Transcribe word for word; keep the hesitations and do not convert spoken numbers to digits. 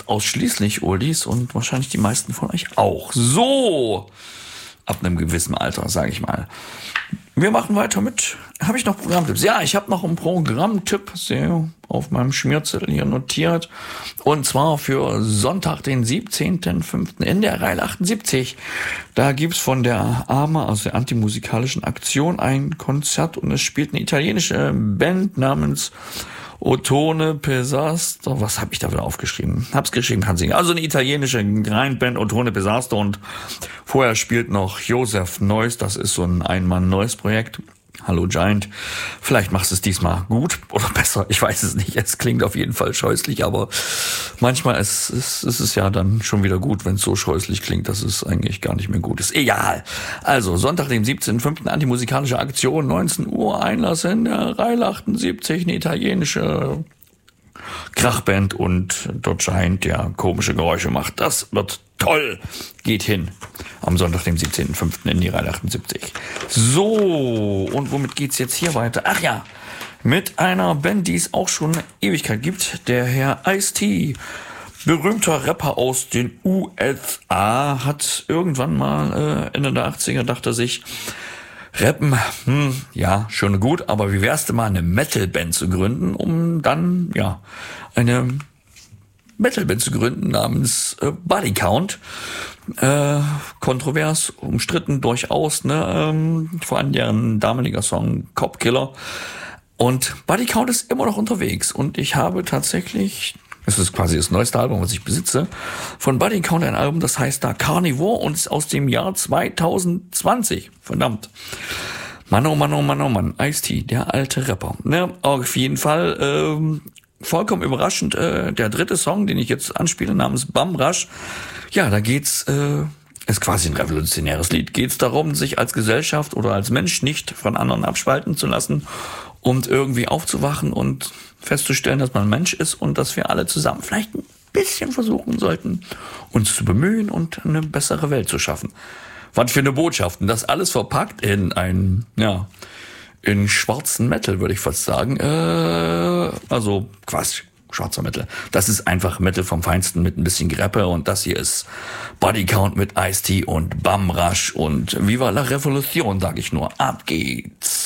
fast ausschließlich Oldies und wahrscheinlich die meisten von euch auch. So, ab einem gewissen Alter, sage ich mal. Wir machen weiter mit, habe ich noch Programmtipps? Ja, ich habe noch einen Programmtipp, sehr auf meinem Schmierzettel hier notiert. Und zwar für Sonntag, den siebzehnten fünften in der Reihe achtundsiebzig. Da gibt's von der A M A, also der Antimusikalischen Aktion, ein Konzert und es spielt eine italienische Band namens Ottone Pesasto. Was habe ich da wieder aufgeschrieben? Hab's geschrieben, kann singen. Also eine italienische Grindband, Ottone Pesasto, und vorher spielt noch Joseph Neuss. Das ist so ein Ein-Mann-Neuss-Projekt. Hallo Giant. Vielleicht machst du es diesmal gut oder besser. Ich weiß es nicht. Es klingt auf jeden Fall scheußlich, aber manchmal ist, ist, ist es ja dann schon wieder gut, wenn es so scheußlich klingt, dass es eigentlich gar nicht mehr gut ist. Egal. Also Sonntag, den siebzehnten fünften Antimusikalische Aktion, neunzehn Uhr, Einlass in der Reihe achtundsiebzig, eine italienische Krachband, und dort Giant, der komische Geräusche macht. Das wird toll. Geht hin. Am Sonntag, dem siebzehnten fünften in die Reihe achtundsiebzig. So, und womit geht's jetzt hier weiter? Ach ja, mit einer Band, die es auch schon eine Ewigkeit gibt. Der Herr Ice-T, berühmter Rapper aus den U S A, hat irgendwann mal äh, Ende der achtziger dachte sich, Rappen, hm, ja, schon gut, aber wie wär's denn mal, eine Metal-Band zu gründen, um dann, ja, eine Metal-Band zu gründen namens äh, Body Count. Äh, kontrovers, umstritten durchaus, ne, ähm, vor allem deren damaliger Song Cop Killer. Und Body Count ist immer noch unterwegs, und ich habe tatsächlich, das ist quasi das neueste Album, was ich besitze, von Body Count, ein Album, das heißt da Carnivore und ist aus dem Jahr zwanzig zwanzig. Verdammt. Mann, oh Mann, oh Mann, oh Mann. Ice-T, der alte Rapper. Ne, auf jeden Fall, ähm, vollkommen überraschend, äh, der dritte Song, den ich jetzt anspiele, namens Bum Rush. Ja, da geht's, äh, ist quasi ein revolutionäres Lied. Geht's darum, sich als Gesellschaft oder als Mensch nicht von anderen abspalten zu lassen und irgendwie aufzuwachen und festzustellen, dass man Mensch ist und dass wir alle zusammen vielleicht ein bisschen versuchen sollten, uns zu bemühen und eine bessere Welt zu schaffen. Was für eine Botschaft. Und das alles verpackt in ein, ja, in schwarzen Metal, würde ich fast sagen. Äh, also Quatsch, schwarzer Metal. Das ist einfach Metal vom Feinsten mit ein bisschen Geräppe, und das hier ist Body Count mit Ice-T und Bum Rush und Viva la Revolution, sag ich nur. Ab geht's.